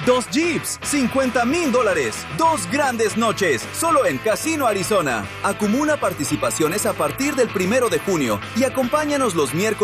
2 Jeeps, $50,000. 2 grandes noches, solo en Casino Arizona. Acumula participaciones a partir del 1 de junio y acompáñanos los miércoles